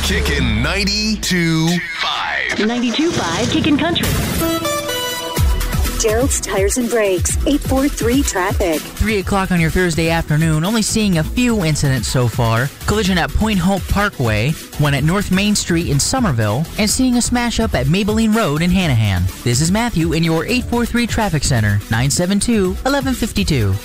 Kickin' 92.5. 92.5 Kickin' Country. Gerald's Tires and Brakes, 843 traffic. 3 o'clock on your Thursday afternoon, only seeing a few incidents so far. Collision at Point Hope Parkway, one at North Main Street in Somerville, and seeing a smash up at Maybelline Road in Hanahan. This is Matthew in your 843 Traffic Center, 972-1152.